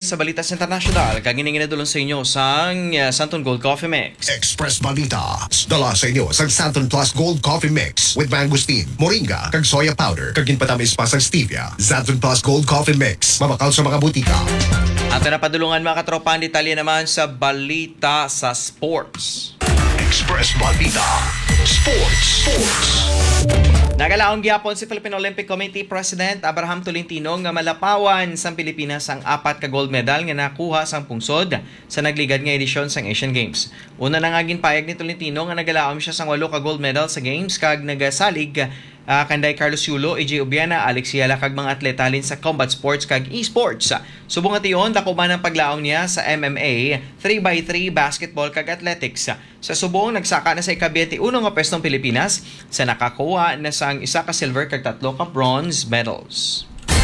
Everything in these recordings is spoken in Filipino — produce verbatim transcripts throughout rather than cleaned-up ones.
sa Balitas International. Kaginingin na dulong sa inyo sa uh, Santon Gold Coffee Mix. Express Balita. Dala sa inyo sa Santon Plus Gold Coffee Mix with mangosteen, moringa, kag soya powder, kag ginpatamis pa sa stevia. Santon Plus Gold Coffee Mix. Mabakaw sa mga butika. At napadulungan mga katropa ang detalye naman sa Balita sa Sports. Express Balita. Sports. Sports. Nagalaong gyapon si Philippine Olympic Committee President Abraham Tolentino nga malapawan sa Pilipinas ang apat ka gold medal nga nakuha sang pungsod sa nagligad nga edisyon sang Asian Games. Una na nga ginpayag ni Tolentino nga nagalaom siya sang walo ka gold medal sa Games kag nagasalig uh, kanday Carlos Yulo, A J Obiana, Alex Yala kag mga atleta halin sa combat sports kag esports. Subong at iyon, dako man ang paglaong niya sa M M A, three by three basketball kag athletics. Sa subong, nagsaka na sa ika-twenty-one nga pwestong Pilipinas sa nakakuha na sang isa ka silver kag tatlo ka bronze medals.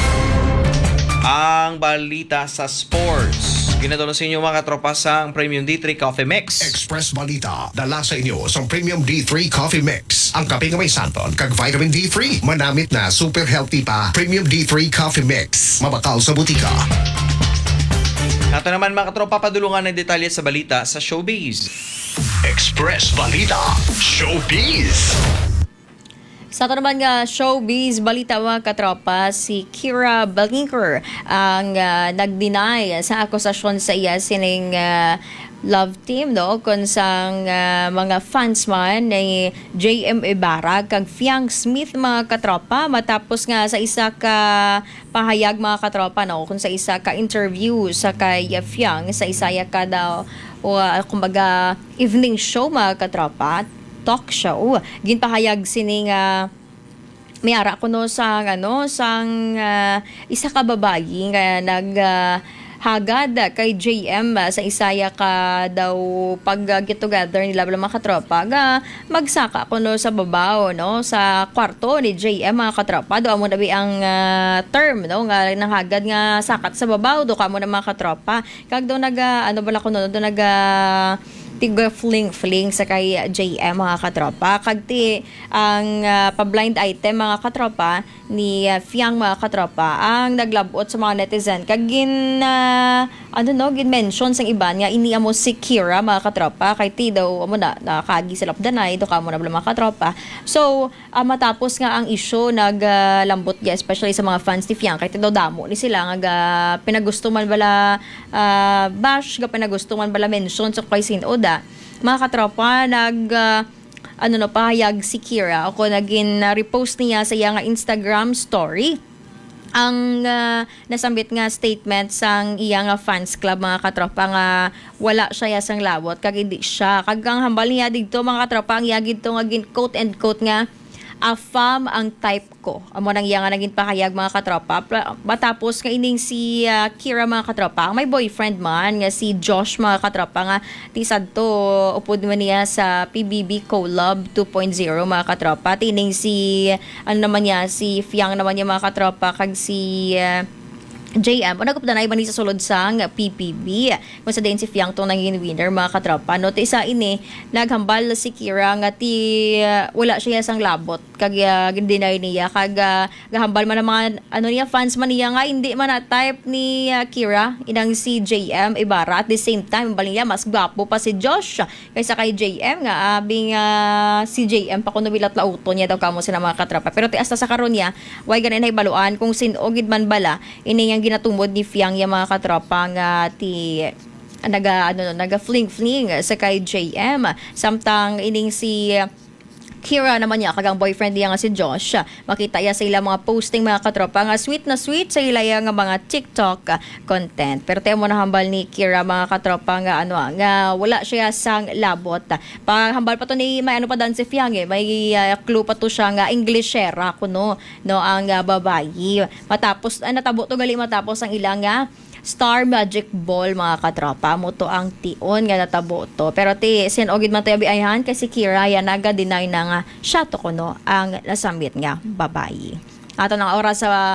Ang balita sa sports. Ginadalo sa inyo mga katropa sa Premium D three Coffee Mix. Express Balita. Dala sa inyo sa Premium D three Coffee Mix. Ang kape nga may santon kag vitamin D three. Manamit na super healthy pa. Premium D three Coffee Mix. Mabakaw sa butika. Ato naman mga katropa, padulungan ng detalye sa balita sa showbiz. Express Balita. Showbiz. Sa ito naman nga showbiz, balita mga katropa, si Kira Balginker ang uh, nag-deny sa akusasyon sa iya sining uh, love team, no? Kung sang uh, mga fans man ni J M Ibarra kag Fiang Smith mga katropa matapos nga sa isa ka pahayag mga katropa, no? Kung sa isa ka interview sa kay Fiang sa isa ka daw o uh, kumbaga evening show mga katropa, talk show. Ginpahayag sining uh, mayara ko no sang ano sang uh, isa ka babae nga nag uh, hagad kay J M uh, sa isaya ka daw pag uh, get together nila mga katropa ga magsaka ko no sa babaw no sa kwarto ni J M mga katropa do amo na bi ang uh, term no nga nang hagad nga sakat sa babaw do kamo na mga katropa kag do naga ano bala ko no do naga tiga fling-fling sa kay J M mga katropa. Kagti ang uh, pa-blind item mga katropa ni uh, Fiang mga katropa ang naglabot sa mga netizen. Kag gin, uh, ano no, gin mention sang iba nga ini amo si Kira mga katropa. Kay ti daw, amo na, nakagi sila danay, do ka mo na mga katropa. So, uh, matapos nga ang issue, naglambot uh, especially sa mga fans ni Fiang. Kay ti daw damo ni sila, nga uh, pinagusto man bala uh, bash, ga pinagusto man bala mention sa so, kay Sinoda. Mga katropa, nag uh, ano no, pahayag si Kira ako naging uh, repost niya sa iya nga Instagram story ang uh, nasambit nga statement sang iya nga fans club mga katropa nga wala siya sang lawot kag hindi siya kag ang hambal niya dito mga katropa ang iya gito nga gin quote and quote nga a fam ang type ko. Amo nang iya nga naging pakayag mga katropa. Matapos nga ining si uh, Kira mga katropa, ang may boyfriend man nga si Josh mga katropa nga tisad to upod man niya sa P B B Collab two point oh mga katropa. Tining si ano naman niya si Fiang naman niya mga katropa kag si uh, J M, o nagupdanay ba ni sa sulod sang P P B? Kung sa din si Fiang tong naging winner mga katropa. No, isa ini, naghambal si Kira nga ti uh, wala siya sang labot. Kag uh, gindenay niya. Kag uh, gahambal man ang mga ano niya, fans man niya nga, hindi man na type ni uh, Kira, inang si J M Ibarra. At the same time, bali niya, mas gwapo pa si Josh kaysa kay J M nga. Abing uh, si J M pa kung nabilat lauto niya daw kamo sila mga katropa. Pero ti asta sa karon niya, way ganin ay baluan kung sinogid man bala, ini yang ginatumod ni Fiang yung mga katropa nga ti naga ano naga fling fling sa kay J M samtang ining si Kira naman niya kagang boyfriend niya nga si Josh makita ya sa ilang mga posting mga katropa nga sweet na sweet sa ilang nga mga TikTok content pero tayo mo na hambal ni Kira mga katropa nga ano nga wala siya sang labot pag hambal pa to ni may ano pa dan si Fiang eh may uh, clue pa to siya nga Englishera kuno no ang uh, babayi matapos uh, natabo to gali matapos ang ilang nga Star Magic Ball mga katropa mo to ang tion nga natabo to pero ti sinogid man tayo biayahan kasi Kira ya naga deny na nga siya to kuno ang nasambit nga babayi ato nang oras sa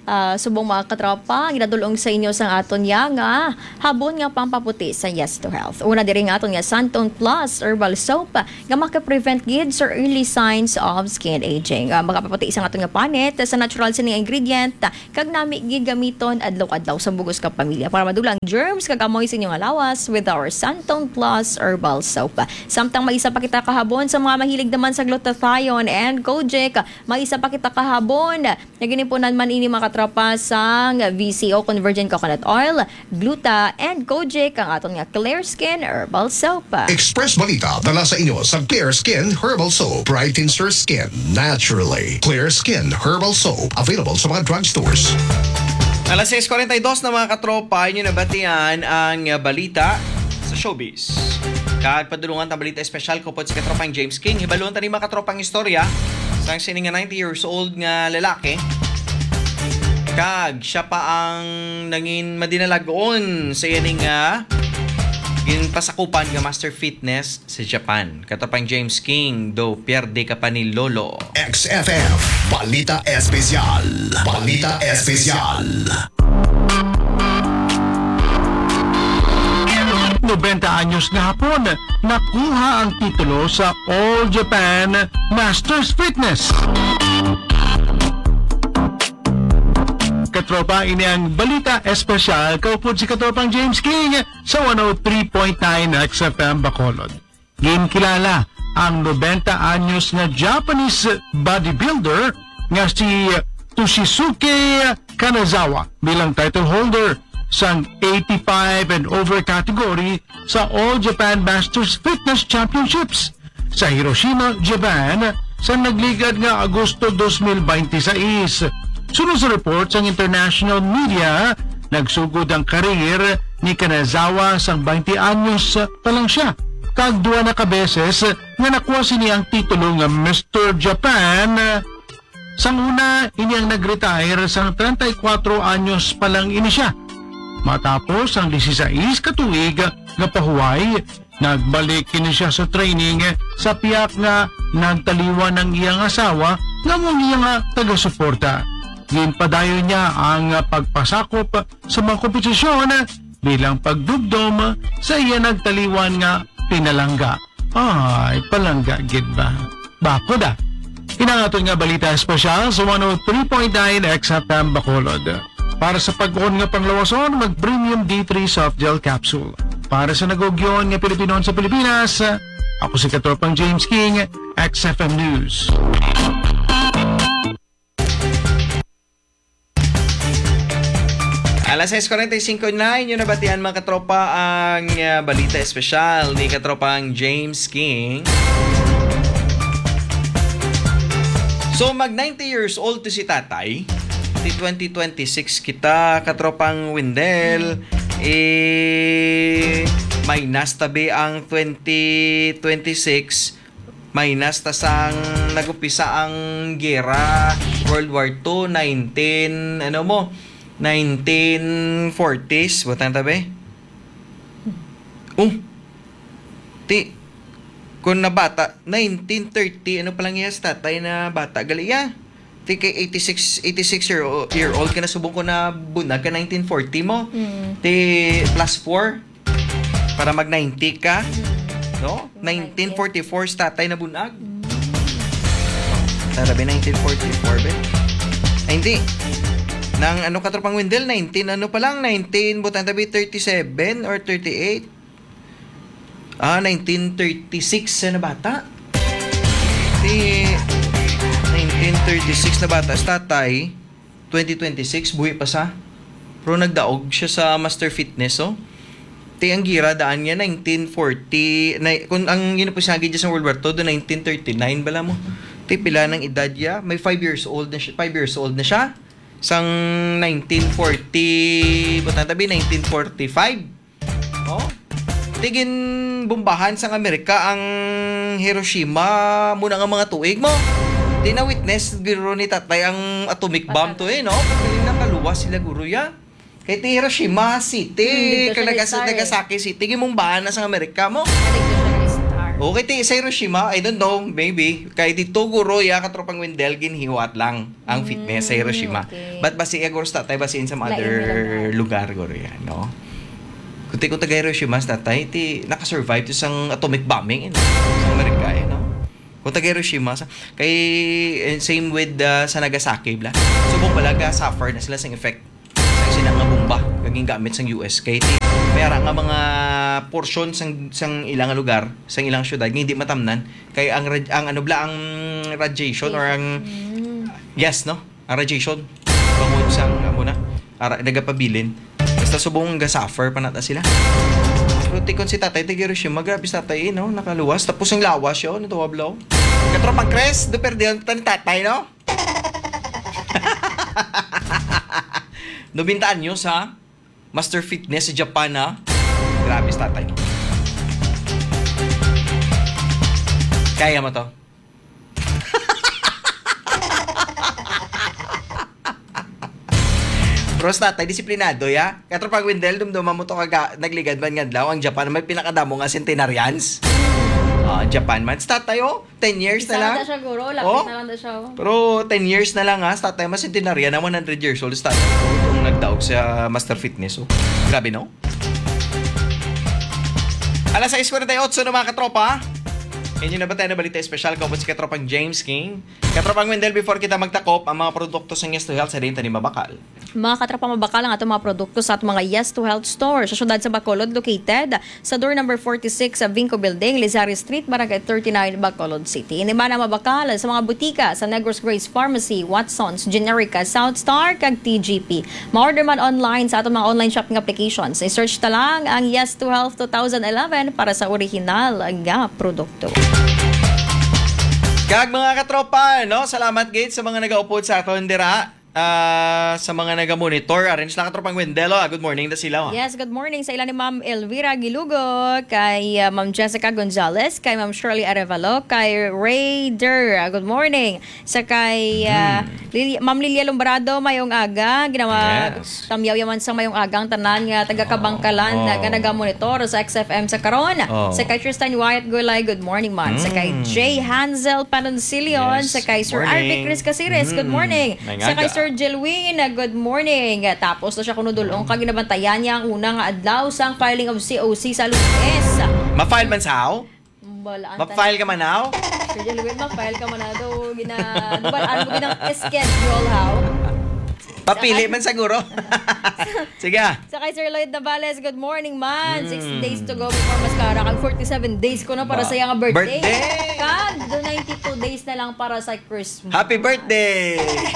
ah, subong mga katropa, ginadulong sa inyo sa aton nga nga habon nga pampaputi sa Yes to Health. Una diri nga aton nga Santon Plus Herbal Soap nga maka-prevent gid sa early signs of skin aging. Uh, makapaputi sa aton nga panit sa natural sining ingredient kag nami gid gamiton adlaw-adlaw sa bugos ka pamilya para madulang germs kag amoy sa inyong alawas with our Santon Plus Herbal Soap. Samtang may isa pa kita kahabon sa mga mahilig naman sa glutathione and Kojic, may isa pa kita kahabon na ginipunan man ini mga katropa sang V C O Convergent Coconut Oil, Gluta and Kojic ang aton nga Clear Skin Herbal Soap. Express Balita dala sa inyo sa Clear Skin Herbal Soap. Brightens your skin naturally. Clear Skin Herbal Soap. Available sa mga drugstores. Alas six forty-two na mga katropa, inyo nabatian ang uh, balita sa showbiz. Kag padulungan ta balita espesyal ko po si katropang James King. Hibalungan ta ni mga katropang istorya sang sini nga ninety years old nga lalaki. Kag siya pa ang nangin madinalagon sa yaning nga ginpasakupan nga Master Fitness sa Japan. Katropang James King, do pierde ka pa ni Lolo. X F M Balita Espesyal. Balita Espesyal. ninety anyos na hapon, nakuha ang titulo sa All Japan Masters Fitness. Katropa, ini ang Balita Espesyal. Kaupod si Katropang James King sa one oh three point nine X F M Bacolod. Ginkilala ang ninety anyos na Japanese bodybuilder nga si Toshisuke Kanazawa bilang title holder sa eighty-five and over category sa All Japan Masters Fitness Championships sa Hiroshima, Japan sa nagligad nga Agosto twenty twenty-six. Sunod sa report sa international media, nagsugod ang karir ni Kanazawa sa twenty anyos pa lang siya. Kag duwa na kabeses nga nakuha siniya ang titulo nga Mister Japan. Sang una, ini ang nag-retire sa thirty-four anyos pa lang ini siya. Matapos ang sixteen katuig nga pahuway, nagbalik kini siya sa training sa piyak nga nagtaliwan ng iyang asawa nga mong iya nga taga-suporta. Ginpadayon niya ang pagpasakop sa mga kompetisyon bilang pagdugdom sa iya nagtaliwan nga pinalangga. Ay, palangga gid ba? Bako da. Inangaton nga balita espesyal sa one oh three point nine X F M Bacolod. Para sa pag-on nga panglawason, mag-Premium D three Soft Gel Capsule. Para sa nagugyon nga Pilipinoon sa Pilipinas, ako si Katropang James King, X F M News. Alas six forty-five na, inyo nabatian mga katropa ang uh, balita espesyal ni katropang James King. So mag ninety years old to si tatay. Di twenty twenty-six kita katropang Windel. Eh may nastabi ang twenty twenty-six. May nasta sang nagupisa ang gera World War Two, nineteen ano mo nineteen forties, butan tabi. Oh. Ti kun na bata nineteen thirty ano pa lang iya sa tatay na bata gali ya. Ti kay eighty-six year old, year old ka na subong ko na bunag ka nineteen forty mo. Mm. Ti plus four para mag ninety ka. No? nineteen forty-four sa tatay na bunag. Mm. Tarabi nineteen forty-four be. Ay hindi. Nang ano katropang Windel, nineteen ano pa lang, nineteen butan tabi thirty-seven or thirty-eight. Ah, nineteen thirty-six na bata. Di nineteen thirty-six na bata sa tatay, twenty twenty-six buhi pa sa. Pero nagdaog siya sa Master Fitness, oh. Ti ang gira daan niya nineteen forty, na, kung ang ginapusagi diya sa World War Two, do nineteen thirty-nine bala mo. Ti pila ng edad niya, may five years old na siya, five years old na siya. Sang nineteen forty, butan tabi nineteen forty-five. Oh. Tigin bombahan sang Amerika ang Hiroshima muna nga mga tuig mo. Di na witness guro ni tatay ang atomic bomb to eh, no? Pagkaling nakaluwas sila guro ya. Kay ti Hiroshima City, Hmm, kay Nagas- Nagasaki City, gimong bahan na sang Amerika mo. Nalig ko siya ni Star. Okay, ti sa Hiroshima, I don't know, maybe. Kaya dito guro, ya katropang Wendell, ginhiwat lang ang fitness sa Hiroshima. okay. But basi, agor tatay, basi in some Lain other nila lugar, guro yan, no? Kuti ko taga Hiroshima, tatay, ti nakasurvive to isang atomic bombing, eh, no? Sa Amerika, eh, no? Kung taga Hiroshima, sa, kay, eh, same with uh, sa Nagasaki, bla. Subong balaga, suffer na sila sa effect sa sila nga bomba, kaging gamit sa U S. Kaya ti, mayara nga mga portion sang sang ilang lugar, sang ilang syudad nga hindi matamnan kay ang rad- ang ano bla ang radiation or ang yes no, ang radiation bangod sang amo na ara nagapabilin. Basta subong nga suffer pa nata sila. Pero tikon si tatay ti Hiroshima, grabe si tatay eh, no, nakaluwas tapos ang lawas yo no tuwablaw. Katropang Cres, do perdiyon tan tatay no. Nobintaan nyo sa Master Fitness sa Japan, ha? Grabe, tatay. Kaya mo to? Pero sa tatay, disiplinado, ya? Katropang Wendell, dumduma mo to kaga, nagligad man nga daw, ang Japan, may pinakadamo nga centenarians. Ah, Japan man. Sa tatay, oh, ten years na lang. Isa na siya, guro. Lapit Oh? na lang na siya. oh. Pero ten years na lang ha, sa tatay mas centenarya na one hundred years old sa tatay ko itong nagdaog sa Master Fitness. Oh. Grabe no? Alas sais forty-eight na mga katropa. Inyo na ba tayo na balita espesyal? Kaupon si katropang James King. Katropang Wendell, before kita magtakop, ang mga produkto sa Yes to Health sa Rinta ni Mabakal. Mga katrapa mabakal ang atong mga produkto sa atong mga Yes to Health store sa syudad sa Bacolod, located sa door number forty-six sa Vinco Building, Lizario Street, Barangay thirty-nine, Bacolod City. Inimba na mabakal sa mga butika sa Negros Grace Pharmacy, Watson's, Generica, South Star, kag T G P. Ma-order man online sa atong mga online shopping applications. I-search ta lang ang Yes to Health twenty eleven para sa original nga produkto. Kag mga katropa, no? Salamat gate sa mga nag-upod sa aton dira. Uh, sa mga naga-monitor, arrange lang katropang Wendelo. Ah, good morning na sila. Oh. Yes, good morning sa ilan ni Ma'am Elvira Gilugo, kay uh, Ma'am Jessica Gonzalez, kay Ma'am Shirley Arevalo, kay Raider. Uh, good morning. Sa kay uh, Lili- Ma'am Lilia Lombrado, mayong aga. Ginawa Yes. tamyaw yaman sa mayong agang tanan nga taga-kabangkalan Oh. na oh. naga-monitor sa X F M sa karon. Oh. Sa kay Tristan Wyatt Gulay, good morning man. Sa kay Mm. Jay Hansel Panoncilion, Yes, sa kay Sir morning. Arvic Chris Casires, good Mm. morning. May Sa kay ngaga. Sir Jelwin, good morning. Tapos na siya kunudulong kag ginabantayan niya ang unang adlaw sang filing of C O C sa Lunes. Ma-file man sao? Balaan Ma-file ka man now? Sir Jelwin, ma-file ka man na daw. Gina, balaan mo ginang schedule, how? Papili man siguro. Sige. Sa kay Sir Lloyd Navales, good morning man. Six Mm. days to go before mascara. Kag forty-seven days ko na para Ba- sa iyang birthday. birthday! Kag do ninety-two days na lang para sa Christmas. Happy birthday!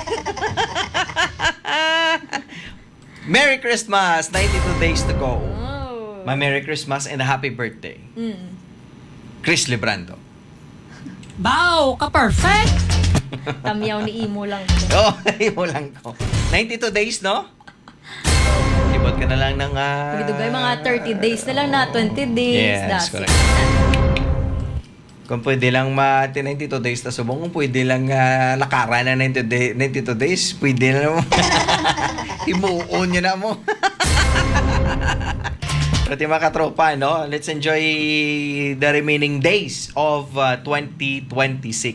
Merry Christmas! ninety-two days to go. Oh. My Merry Christmas and a happy birthday. Mm. Chris Librando. Wow, ka-perfect! Tamyaw ni Imo lang. Oh, mo lang ko. ninety-two days, no? Ibot ka na lang ng... Uh, Pagdugay mga thirty days na lang na, twenty days. Yes, that's correct. it. Kung pwede lang ma ninety-two days na subong, kung pwede lang uh, lakaran na ninety-two days, pwede na naman. Himuon nyo na mo. Pero mga katropa, no? Let's enjoy the remaining days of uh, twenty twenty-six.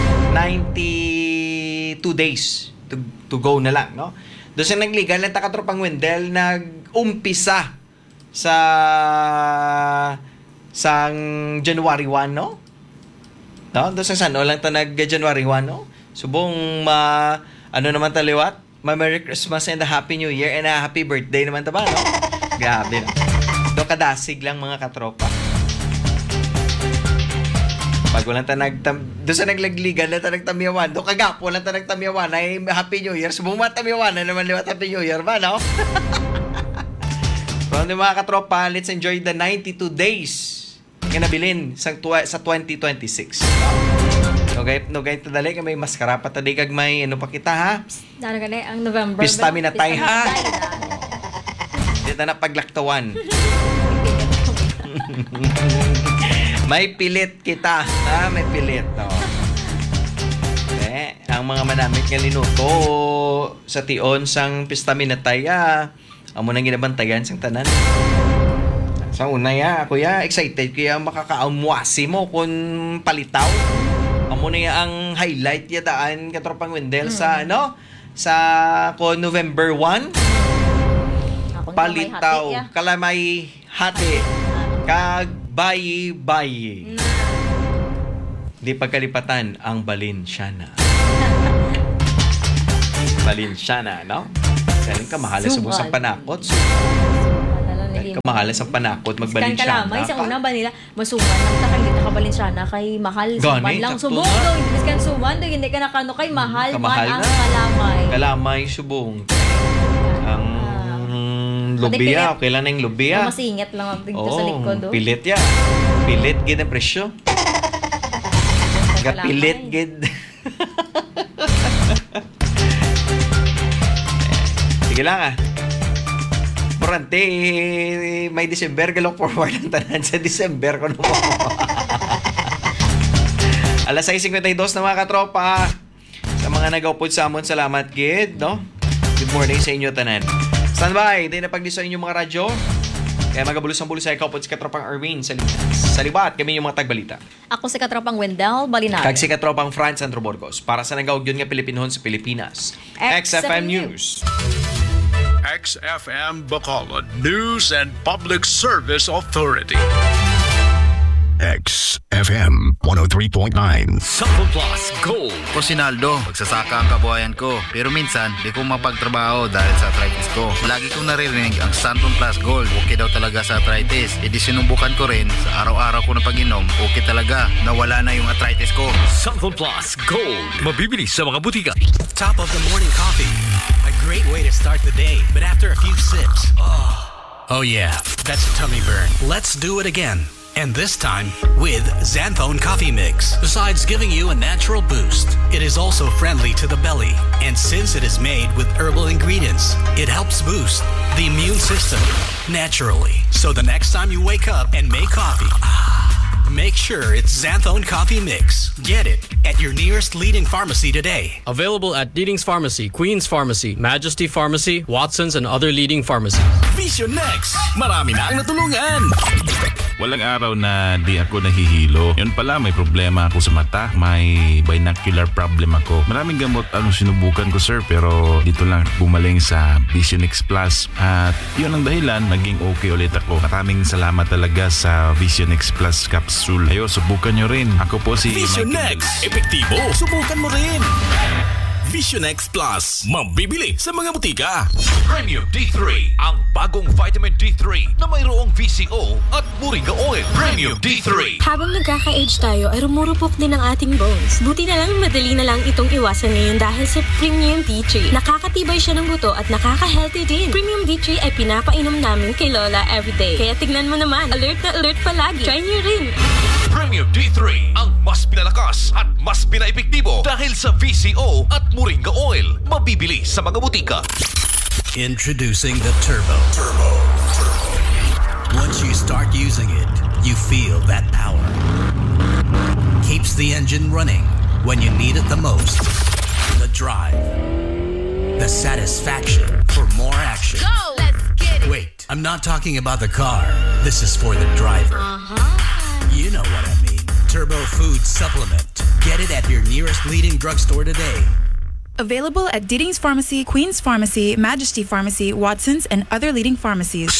ninety-two days to, to go na lang, no? Doon sa nagligal ng takatropang Wendell, nag-umpisa sa sang January first, no? No? Doon sa sano lang ta nag-January first, no? Subong ma... ano naman taliwat? Ma Merry Christmas and a Happy New Year and a Happy Birthday naman ta ba, no? Grabe, no? Doon kadasig lang mga katropa. Pag walang ta nagtam... Doon sa naglagligan na ta nagtamyawan, doon kagapo lang ta nagtamyawan ay Happy New Year. Subong matamyawan na naman liwat Happy New Year ba, no? Pero mga katropa, let's enjoy the ninety-two days nga nabilin sa, tw- sa twenty twenty-six. No gay no gay tadali kay may maskara pa tadi kag may ano pa kita ha. Dara gani ang November. Pista minatay, Pista ha? minatay na. Dito na paglaktawan. May pilit kita. Ha, may pilit. No. Eh, ang mga manamit nga linuto sa tion sang pista minatay ah. Amo nang ginabantayan sang tanan. Sa una ya, kuya, excited kaya makakaamwasi mo kung palitaw. Amo na ya ang highlight ya daan katropang Wendell sa ano? Sa ko November first. Akong Palitaw, gamay hati, ya. kalamay hati, kag bayi-bayi. Di pagkalipatan ang Balenciana. Balenciana, no? Galing ka mahalas sa Sugal. busang panakot. Alala na Galing din. ka mahalas sa panakot, Kan mag-Balenciana kalamay, sa ka. una ba nila, masuman lang ta kay ka Balenciana kay mahal. Suman Gani, lang. sakto Subong na. daw, hindi kan suman daw, hindi ka nakano kay mahal man Kamahal ang na. kalamay. Kalamay, subong. Ang lubiya, okay lang na yung lubiya. Masingit lang ang tigto sa likod. Oh. Pilit ya. Pilit, gid ang presyo. Kalamay. Pilit, gid. Sige lang ah. Porante, may December, galok forward ang tanan sa December ko naman. Alas sais fifty-two na mga katropa. Sa mga nag-upod sa amon, salamat gid, no? Good morning sa inyo tanan. Standby, di na pag-design yung mga radyo. Kaya magabulos ang bulos sa ikaw po si Katropang Erwin sa, sa libat. Kami yung mga tagbalita. Ako si Katropang Wendell Balinag. Kag si Katropang Franz Andro Burgos. Para sa nagawag yun nga Pilipinhon sa Pilipinas. X F M News. X F M Bacolod News and Public Service Authority. X F M one oh three point nine. Sample Plus Gold. Ako si Naldo, magsasaka ang kabuhayan ko. Pero minsan, di ko mapagtrabaho dahil sa arthritis ko. Lagi kong naririnig ang Santon Plus Gold. Okay daw talaga sa arthritis. E di sinubukan ko rin, sa araw-araw ko na pag-inom, okay talaga. Nawala na yung arthritis ko. Sample Plus Gold. Mabibili sa mga butika. Top of the morning coffee. A great way to start the day. But after a few sips, oh, oh yeah, that's a tummy burn. Let's do it again. And this time with Xanthone Coffee Mix. Besides giving you a natural boost, it is also friendly to the belly. And since it is made with herbal ingredients, it helps boost the immune system naturally. So the next time you wake up and make coffee, make sure it's Xanthone Coffee Mix. Get it at your nearest leading pharmacy today. Available at Leading's Pharmacy, Queen's Pharmacy, Majesty Pharmacy, Watson's, and other leading pharmacies. Vision Next! Marami na ang natulungan! Walang araw na di ako nahihilo. Yun pala, may problema ako sa mata. May binocular problem ako. Maraming gamot ang sinubukan ko, sir. Pero dito lang bumaling sa Vision X Plus. At yun ang dahilan, naging okay ulit ako. Maraming salamat talaga sa Vision X Plus capsule. Ayo, subukan nyo rin. Ako po si Vision Michael Next! Valdez. Epektibo! Subukan mo rin! Vision X Plus. Mabibili sa mga butika. Premium D three. Ang bagong vitamin D three na mayroong V C O at Moringa Oil. Premium D three. Habang nagkaka-age tayo ay rumurupok din ang ating bones. Buti na lang madali na lang itong iwasan ngayon dahil sa Premium D three. Nakakatibay siya ng buto at nakaka-healthy din. Premium D three ay pinapainom namin kay Lola everyday. Kaya tignan mo naman, alert na alert palagi. Try niyo rin. Premium D three. Ang mas pinalakas at mas pinaepektibo dahil sa V C O at Moringa Oil. Mabibili sa mga butika. Introducing the Turbo. Turbo. Turbo. Once you start using it, you feel that power. Keeps the engine running when you need it the most. The drive. The satisfaction for more action. Go! Let's get it! Wait, I'm not talking about the car. This is for the driver. Uh-huh. You know what I mean. Turbo Food Supplement. Get it at your nearest leading drugstore today. Available at Deeding's Pharmacy, Queen's Pharmacy, Majesty Pharmacy, Watson's, and other leading pharmacies.